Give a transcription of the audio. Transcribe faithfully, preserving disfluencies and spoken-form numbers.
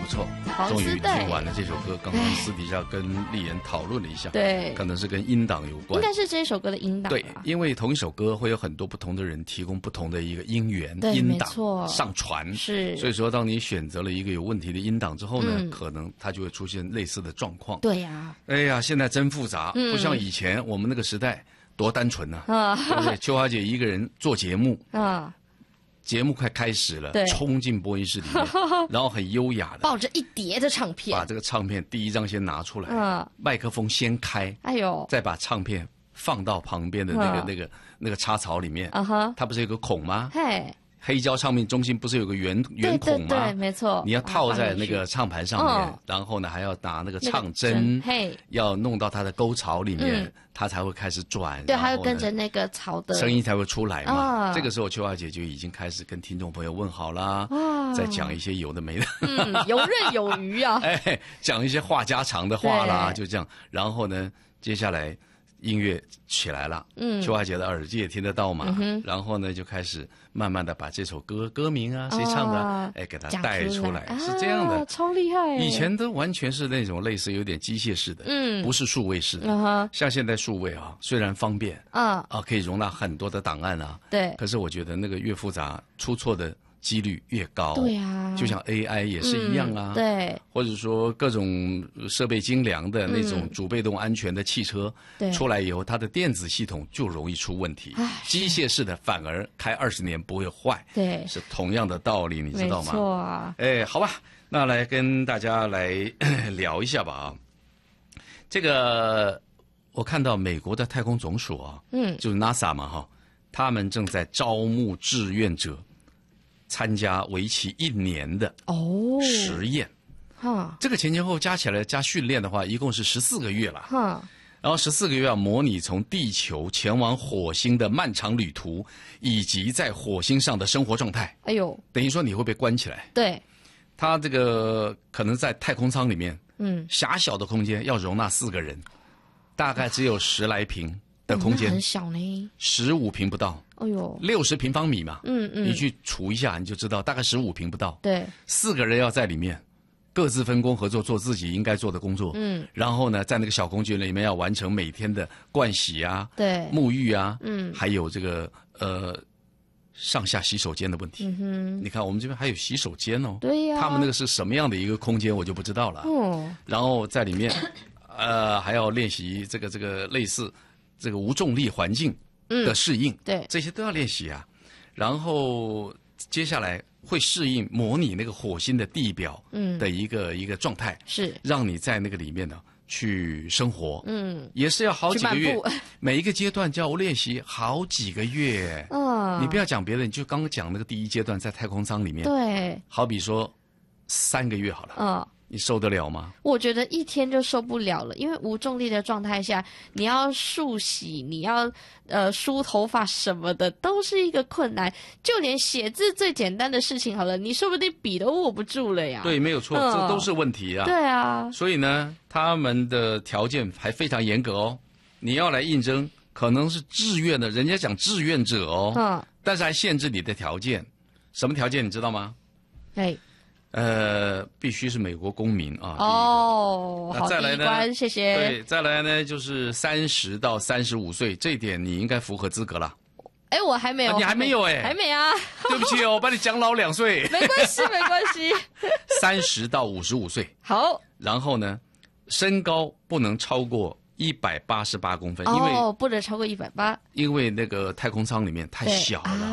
不错， 黄终于丝带听完了这首歌。刚刚私底下跟丽妍讨论了一下， 对， 可能是跟音档有关， 应该是这首歌的音档。 对，因为同一首歌会有很多不同的人提供不同的一个音源、 对音档没错上传， 是， 所以说当你选择了一个有问题的音档之后呢， 嗯可能它就会出现类似的状况。 对呀， 哎呀，现在真复杂， 嗯不像以前我们那个时代多单纯呐、 啊对不对？秋华姐一个人做节目， 啊， 节目快开始了对， 冲进播音室里面，然后很优雅的抱着一叠的唱片把，这个唱片第一张先拿出来， 嗯麦克风先开， 哎呦， 再把唱片放到旁边的那个、 嗯那个那个插槽里面， 啊哈， 它不是有个孔吗？ 嘿， 黑胶唱片中心不是有个圆圆孔吗？ 对对对，没错， 你要套在那把它个唱盘上面， 嗯然后呢还要拿那个放进去唱针， 嘿， 要弄到它的沟槽里面， 嗯它才会开始转， 对， 然后呢还有跟着那个草的声音才会出来嘛。 啊这个时候，秋华姐就已经开始跟听众朋友问好啦， 哇再讲一些有的没的， 嗯，游刃有余啊， 哎，讲一些话家常的话啦， 对就这样。然后呢，接下来音乐起来了， 嗯秋华姐的耳机也听得到嘛， 嗯哼然后呢就开始慢慢的把这首歌歌名啊，谁唱的啊， 啊哎，给它讲带出来， 啊是这样的。 超厉害耶， 以前都完全是那种类似有点机械式的， 嗯不是数位式的。 嗯哼， 像现在数位啊，虽然方便啊， 啊，可以容纳很多的档案啊， 对， 可是我觉得那个越复杂，出错的几率越高。 对啊， 就像 A I 也是一样啊， 嗯对或者说各种设备精良的那种主被动安全的汽车、 对出来以后，它的电子系统就容易出问题唉。 机械式的反而开二十年不会坏， 对， 是同样的道理，你知道没吗？ 错啊， 哎，好吧，那来跟大家来聊一下吧啊。这个我看到美国的太空总署啊， 嗯， 就是 NASA 嘛哈，他们正在招募志愿者参加为期一年的哦， 实验。 哈这个前前后后加起来加训练的话，一共是十四个月了。 哈， 然后十四个月要模拟从地球前往火星的漫长旅途，以及在火星上的生活状态。 哎呦， 等于说你会被关起来， 对， 它这个可能在太空舱里面， 嗯， 狭小的空间要容纳四个人，大概只有十来平的空间哦那很，小呢， 十五平不到， 哎呦， 六十平方米嘛。 嗯嗯， 你去除一下，你就知道大概十五平不到。 对， 四个人要在里面，各自分工合作，做自己应该做的工作。 嗯， 然后呢，在那个小空间里面要完成每天的盥洗啊、 对， 沐浴啊， 嗯还有这个呃上下洗手间的问题。 嗯哼， 你看我们这边还有洗手间哦， 对呀， 他们那个是什么样的一个空间，我就不知道了。 哦， 然后在里面，呃，还要练习这个这个类似这个无重力环境的适应， 对， 这些都要练习啊。然后接下来会适应模拟那个火星的地表嗯， 的一个、一个状态， 是， 让你在那个里面呢去生活， 嗯， 也是要好几个月去漫步， 每一个阶段就要练习好几个月。 啊， 你不要讲别的，你就刚刚讲那个第一阶段在太空舱里面， 对， 好比说三个月好了， 嗯。 你受得了吗？ 我觉得一天就受不了了，因为无重力的状态下，你要梳洗，你要呃梳头发什么的，都是一个困难。就连写字最简单的事情好了，你说不定笔都握不住了呀。 对，没有错， 嗯这都是问题啊。 对啊， 所以呢，他们的条件还非常严格哦。你要来应征，可能是志愿的，人家讲志愿者哦， 嗯， 但是还限制你的条件。什么条件你知道吗？ 哎， 呃，必须是美国公民啊。 哦，好， 那再来呢第一关，谢谢。 对，再来呢就是三十到三十五岁，这一点你应该符合资格了。 哎，我还没有， 啊你还没有哎还没啊， 对不起哦，我把你讲老两岁。 没关系，没关系。 三十到五十五岁， 好， 然后呢，身高不能超过一百八十八公分，因为哦，不能超过一百八。 因为那个太空舱里面太对小了。